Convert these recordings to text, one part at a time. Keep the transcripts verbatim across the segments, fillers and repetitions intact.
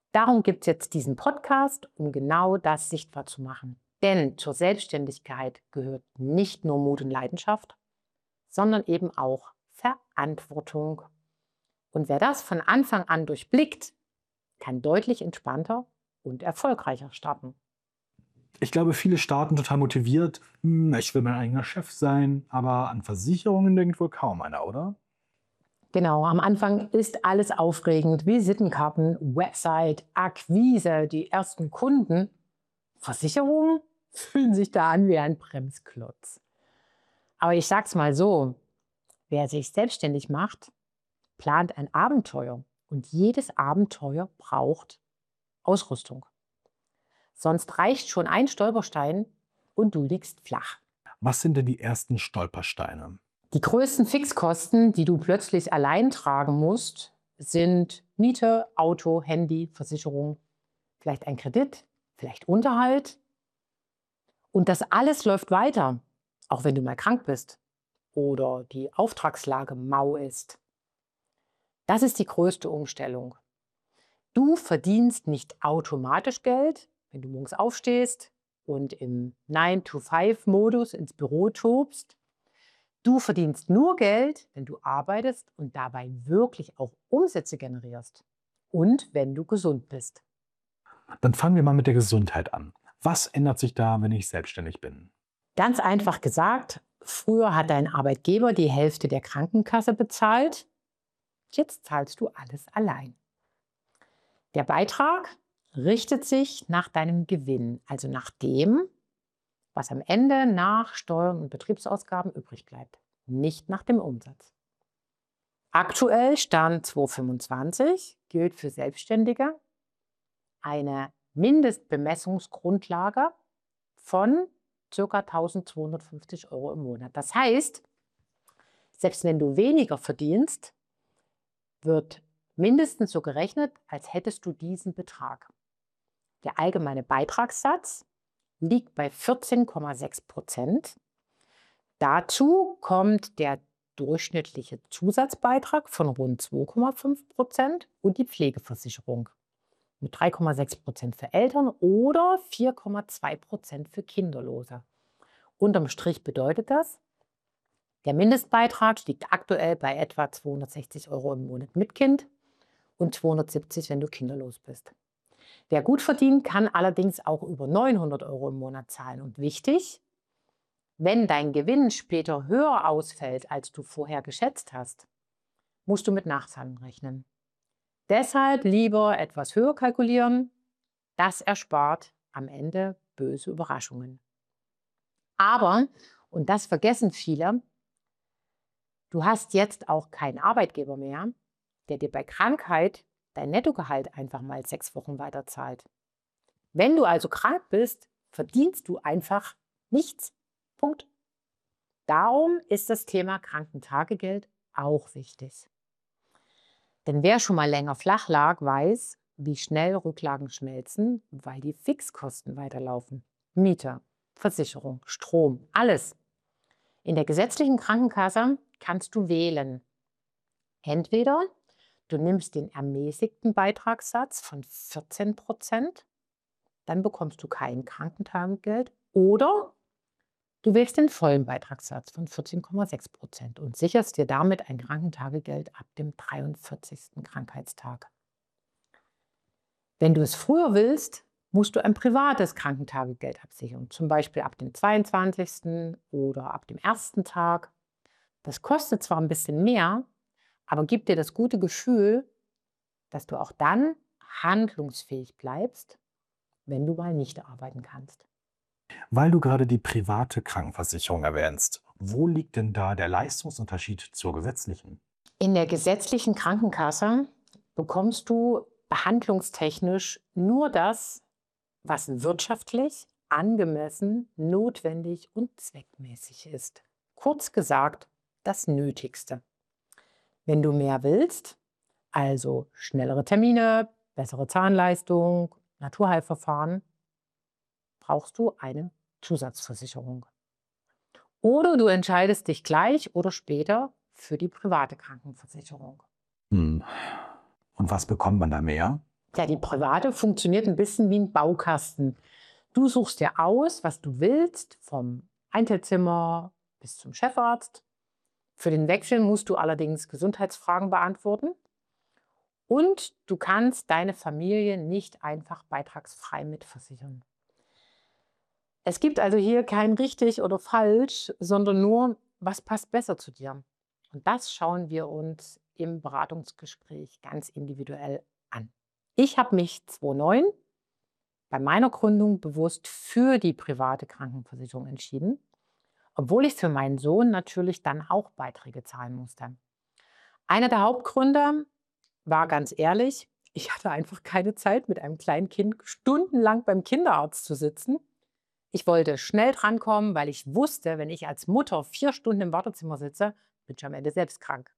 Darum gibt es jetzt diesen Podcast, um genau das sichtbar zu machen. Denn zur Selbstständigkeit gehört nicht nur Mut und Leidenschaft, sondern eben auch Verantwortung. Und wer das von Anfang an durchblickt, kann deutlich entspannter und erfolgreicher starten. Ich glaube, viele starten total motiviert. Hm, ich will mein eigener Chef sein, aber an Versicherungen denkt wohl kaum einer, oder? Genau, am Anfang ist alles aufregend: Visitenkarten, Website, Akquise, die ersten Kunden. Versicherungen fühlen sich da an wie ein Bremsklotz. Aber ich sag's mal so: Wer sich selbstständig macht, plant ein Abenteuer. Und jedes Abenteuer braucht Ausrüstung. Sonst reicht schon ein Stolperstein und du liegst flach. Was sind denn die ersten Stolpersteine? Die größten Fixkosten, die du plötzlich allein tragen musst, sind Miete, Auto, Handy, Versicherung, vielleicht ein Kredit, vielleicht Unterhalt. Und das alles läuft weiter, auch wenn du mal krank bist oder die Auftragslage mau ist. Das ist die größte Umstellung. Du verdienst nicht automatisch Geld, wenn du morgens aufstehst und im nine to five Modus ins Büro tobst. Du verdienst nur Geld, wenn du arbeitest und dabei wirklich auch Umsätze generierst. Und wenn du gesund bist. Dann fangen wir mal mit der Gesundheit an. Was ändert sich da, wenn ich selbstständig bin? Ganz einfach gesagt: Früher hat dein Arbeitgeber die Hälfte der Krankenkasse bezahlt. Jetzt zahlst du alles allein. Der Beitrag richtet sich nach deinem Gewinn, also nach dem, was am Ende nach Steuern und Betriebsausgaben übrig bleibt, nicht nach dem Umsatz. Aktuell, Stand zweitausendfünfundzwanzig, gilt für Selbstständige eine Mindestbemessungsgrundlage von ca. eintausendzweihundertfünfzig Euro im Monat. Das heißt, selbst wenn du weniger verdienst, wird mindestens so gerechnet, als hättest du diesen Betrag. Der allgemeine Beitragssatz liegt bei vierzehn Komma sechs Prozent. Dazu kommt der durchschnittliche Zusatzbeitrag von rund zwei Komma fünf Prozent und die Pflegeversicherung mit drei Komma sechs Prozent für Eltern oder vier Komma zwei Prozent für Kinderlose. Unterm Strich bedeutet das, der Mindestbeitrag liegt aktuell bei etwa zweihundertsechzig Euro im Monat mit Kind und zweihundertsiebzig, wenn du kinderlos bist. Wer gut verdient, kann allerdings auch über neunhundert Euro im Monat zahlen. Und wichtig: Wenn dein Gewinn später höher ausfällt, als du vorher geschätzt hast, musst du mit Nachzahlen rechnen. Deshalb lieber etwas höher kalkulieren. Das erspart am Ende böse Überraschungen. Aber, und das vergessen viele, du hast jetzt auch keinen Arbeitgeber mehr, der dir bei Krankheit dein Nettogehalt einfach mal sechs Wochen weiterzahlt. Wenn du also krank bist, verdienst du einfach nichts. Punkt. Darum ist das Thema Krankentagegeld auch wichtig. Denn wer schon mal länger flach lag, weiß, wie schnell Rücklagen schmelzen, weil die Fixkosten weiterlaufen. Miete, Versicherung, Strom, alles. In der gesetzlichen Krankenkasse kannst du wählen. Entweder du nimmst den ermäßigten Beitragssatz von vierzehn Prozent, dann bekommst du kein Krankentagegeld, oder du wählst den vollen Beitragssatz von vierzehn Komma sechs Prozent und sicherst dir damit ein Krankentagegeld ab dem dreiundvierzigsten Krankheitstag. Wenn du es früher willst, musst du ein privates Krankentagegeld absichern, zum Beispiel ab dem zweiundzwanzigsten oder ab dem ersten Tag. Das kostet zwar ein bisschen mehr, aber gibt dir das gute Gefühl, dass du auch dann handlungsfähig bleibst, wenn du mal nicht arbeiten kannst. Weil du gerade die private Krankenversicherung erwähnst, wo liegt denn da der Leistungsunterschied zur gesetzlichen? In der gesetzlichen Krankenkasse bekommst du behandlungstechnisch nur das, was wirtschaftlich, angemessen, notwendig und zweckmäßig ist. Kurz gesagt, das Nötigste. Wenn du mehr willst, also schnellere Termine, bessere Zahnleistung, Naturheilverfahren, brauchst du eine Zusatzversicherung. Oder du entscheidest dich gleich oder später für die private Krankenversicherung. Hm. Und was bekommt man da mehr? Ja, die private funktioniert ein bisschen wie ein Baukasten. Du suchst dir aus, was du willst, vom Einzelzimmer bis zum Chefarzt. Für den Wechsel musst du allerdings Gesundheitsfragen beantworten und du kannst deine Familie nicht einfach beitragsfrei mitversichern. Es gibt also hier kein richtig oder falsch, sondern nur, was passt besser zu dir. Und das schauen wir uns im Beratungsgespräch ganz individuell an. Ich habe mich zweitausendneun bei meiner Gründung bewusst für die private Krankenversicherung entschieden, obwohl ich für meinen Sohn natürlich dann auch Beiträge zahlen musste. Einer der Hauptgründe war ganz ehrlich, ich hatte einfach keine Zeit, mit einem kleinen Kind stundenlang beim Kinderarzt zu sitzen. Ich wollte schnell drankommen, weil ich wusste, wenn ich als Mutter vier Stunden im Wartezimmer sitze, bin ich am Ende selbst krank.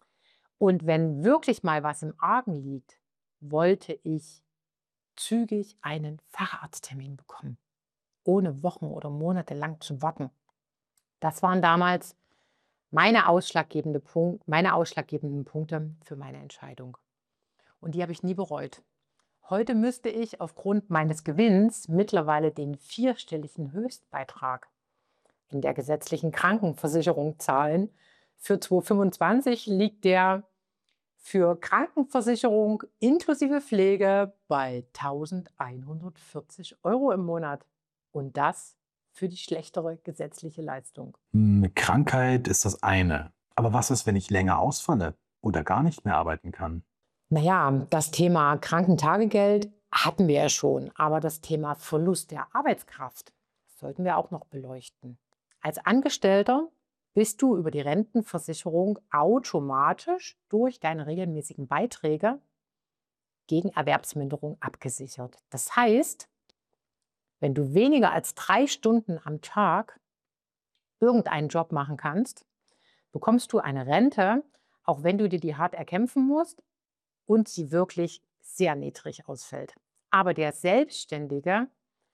Und wenn wirklich mal was im Argen liegt, wollte ich zügig einen Facharzttermin bekommen, ohne Wochen oder Monate lang zu warten. Das waren damals meine, ausschlaggebende Punkt, meine ausschlaggebenden Punkte für meine Entscheidung. Und die habe ich nie bereut. Heute müsste ich aufgrund meines Gewinns mittlerweile den vierstelligen Höchstbeitrag in der gesetzlichen Krankenversicherung zahlen. Für zweitausendfünfundzwanzig liegt der für Krankenversicherung inklusive Pflege bei eintausendeinhundertvierzig Euro im Monat. Und das für die schlechtere gesetzliche Leistung. Hm, Krankheit ist das eine. Aber was ist, wenn ich länger ausfalle oder gar nicht mehr arbeiten kann? Naja, das Thema Krankentagegeld hatten wir ja schon, aber das Thema Verlust der Arbeitskraft sollten wir auch noch beleuchten. Als Angestellter bist du über die Rentenversicherung automatisch durch deine regelmäßigen Beiträge gegen Erwerbsminderung abgesichert. Das heißt, wenn du weniger als drei Stunden am Tag irgendeinen Job machen kannst, bekommst du eine Rente, auch wenn du dir die hart erkämpfen musst und sie wirklich sehr niedrig ausfällt. Aber der Selbstständige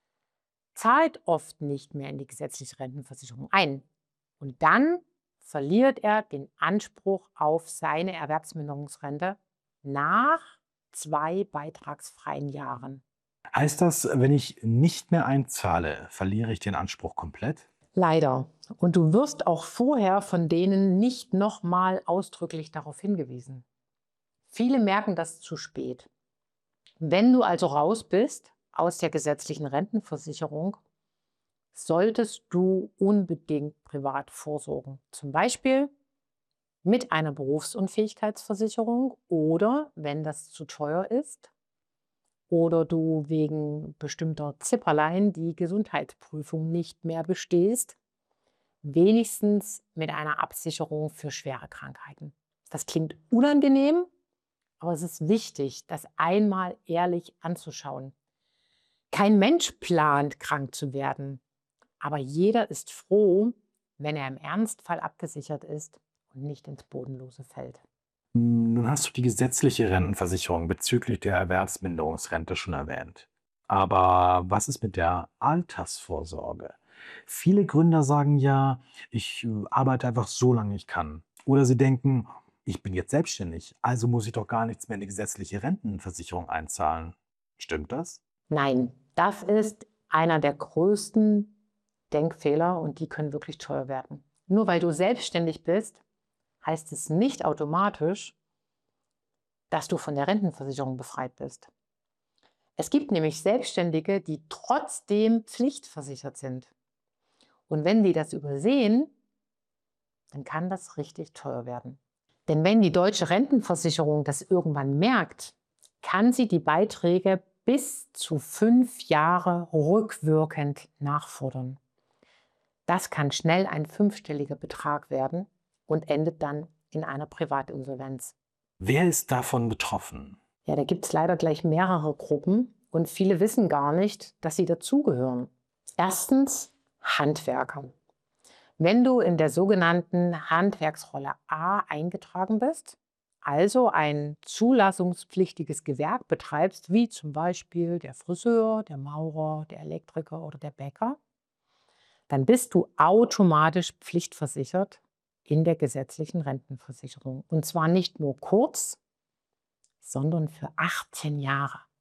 zahlt oft nicht mehr in die gesetzliche Rentenversicherung ein. Und dann verliert er den Anspruch auf seine Erwerbsminderungsrente nach zwei beitragsfreien Jahren. Heißt das, wenn ich nicht mehr einzahle, verliere ich den Anspruch komplett? Leider. Und du wirst auch vorher von denen nicht nochmal ausdrücklich darauf hingewiesen. Viele merken das zu spät. Wenn du also raus bist aus der gesetzlichen Rentenversicherung, solltest du unbedingt privat vorsorgen. Zum Beispiel mit einer Berufsunfähigkeitsversicherung oder, wenn das zu teuer ist, oder du wegen bestimmter Zipperlein die Gesundheitsprüfung nicht mehr bestehst, wenigstens mit einer Absicherung für schwere Krankheiten. Das klingt unangenehm, aber es ist wichtig, das einmal ehrlich anzuschauen. Kein Mensch plant, krank zu werden, aber jeder ist froh, wenn er im Ernstfall abgesichert ist und nicht ins Bodenlose fällt. Hm, Nun hast du die gesetzliche Rentenversicherung bezüglich der Erwerbsminderungsrente schon erwähnt. Aber was ist mit der Altersvorsorge? Viele Gründer sagen ja, ich äh, arbeite einfach so lange ich kann. Oder sie denken, ich bin jetzt selbstständig, also muss ich doch gar nichts mehr in die gesetzliche Rentenversicherung einzahlen. Stimmt das? Nein, das ist einer der größten Denkfehler und die können wirklich teuer werden. Nur weil du selbstständig bist, heißt es nicht automatisch, dass du von der Rentenversicherung befreit bist. Es gibt nämlich Selbstständige, die trotzdem pflichtversichert sind. Und wenn die das übersehen, dann kann das richtig teuer werden. Denn wenn die deutsche Rentenversicherung das irgendwann merkt, kann sie die Beiträge bis zu fünf Jahre rückwirkend nachfordern. Das kann schnell ein fünfstelliger Betrag werden und endet dann in einer Privatinsolvenz. Wer ist davon betroffen? Ja, da gibt es leider gleich mehrere Gruppen und viele wissen gar nicht, dass sie dazugehören. Erstens Handwerker. Wenn du in der sogenannten Handwerksrolle A eingetragen bist, also ein zulassungspflichtiges Gewerk betreibst, wie zum Beispiel der Friseur, der Maurer, der Elektriker oder der Bäcker, dann bist du automatisch pflichtversichert in der gesetzlichen Rentenversicherung. Und zwar nicht nur kurz, sondern für achtzehn Jahre.